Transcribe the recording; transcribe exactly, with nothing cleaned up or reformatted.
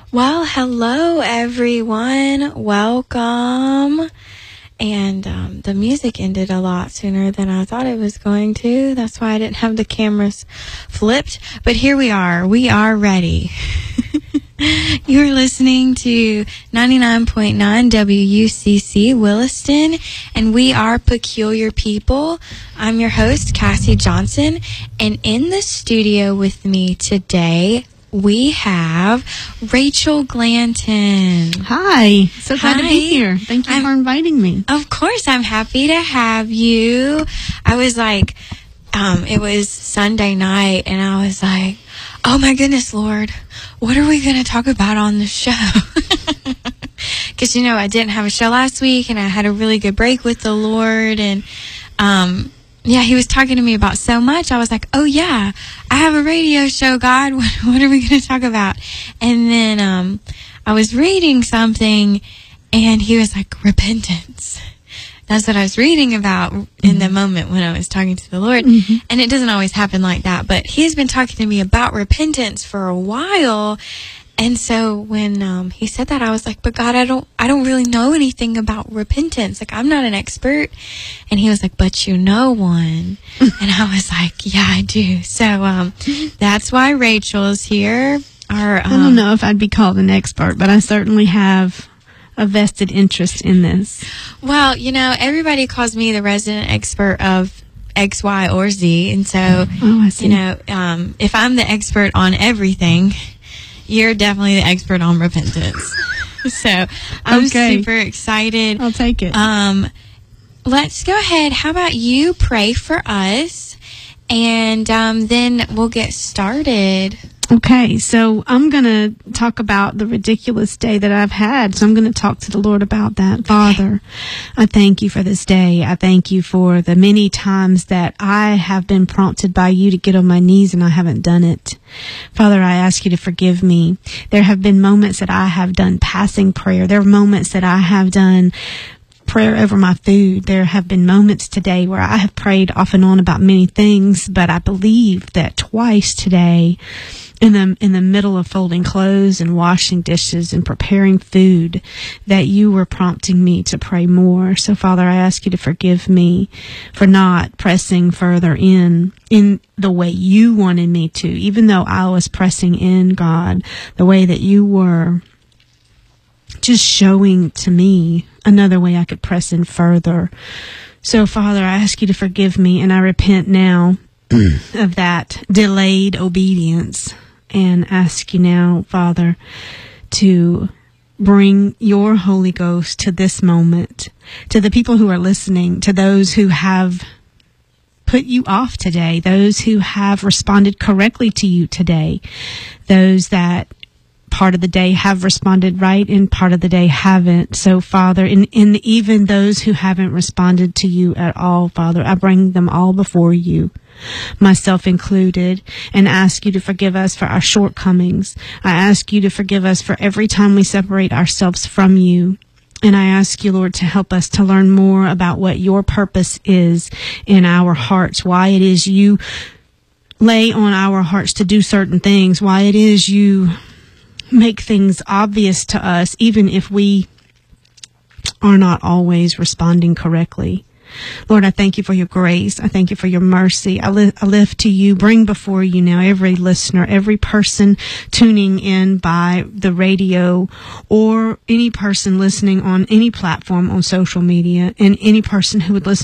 Well, hello everyone. Welcome. And um, the music ended a lot sooner than I thought it was going to. That's why I didn't have the cameras flipped. But here we are. We are ready. You're listening to ninety-nine point nine W U C C Williston, and we are Peculiar People. I'm your host, Cassie Johnson, and in the studio with me today, we have Rachel Glanton. Hi. So glad Hi. to be here. Thank you I'm, for inviting me. Of course, I'm happy to have you. I was like, um, it was Sunday night, and I was like, oh my goodness, Lord, what are we going to talk about on the show? Because, you know, I didn't have a show last week, and I had a really good break with the Lord, and um yeah, he was talking to me about so much. I was like, oh, yeah, I have a radio show, God. What, what are we going to talk about? And then um, I was reading something, and he was like, repentance. That's what I was reading about mm-hmm. in the moment when I was talking to the Lord. Mm-hmm. And it doesn't always happen like that. But he's been talking to me about repentance for a while. And so when um, he said that, I was like, but God, I don't I don't really know anything about repentance. Like, I'm not an expert. And he was like, but you know one. And I was like, yeah, I do. So um, that's why Rachel is here. Our, um, I don't know if I'd be called an expert, but I certainly have a vested interest in this. Well, you know, everybody calls me the resident expert of X, Y, or Z. And so, oh, I see. you know, um, if I'm the expert on everything, you're definitely the expert on repentance. So I'm okay. super excited. I'll take it. Um, let's go ahead. How about you pray for us, and um, then we'll get started. Okay, so I'm going to talk about the ridiculous day that I've had. So I'm going to talk to the Lord about that. Father, I thank you for this day. I thank you for the many times that I have been prompted by you to get on my knees and I haven't done it. Father, I ask you to forgive me. There have been moments that I have done passing prayer. There are moments that I have done prayer over my food. There have been moments today where I have prayed off and on about many things, but I believe that twice today, in the in the middle of folding clothes and washing dishes and preparing food, that you were prompting me to pray more. So, Father, I ask you to forgive me for not pressing further in in the way you wanted me to, even though I was pressing in, God, the way that you were just showing to me another way I could press in further. So, Father, I ask you to forgive me, and I repent now of that delayed obedience, and ask you now, Father, to bring your Holy Ghost to this moment, to the people who are listening, to those who have put you off today, those who have responded correctly to you today, those that part of the day have responded right and part of the day haven't. So, Father, in, in even those who haven't responded to you at all, Father, I bring them all before you, myself included, and ask you to forgive us for our shortcomings. I ask you to forgive us for every time we separate ourselves from you. And I ask you, Lord, to help us to learn more about what your purpose is in our hearts, why it is you lay on our hearts to do certain things, why it is you make things obvious to us, even if we are not always responding correctly. Lord, I thank you for your grace. I thank you for your mercy. I, li- I lift to you, bring before you now every listener, every person tuning in by the radio, or any person listening on any platform on social media, and any person who would listen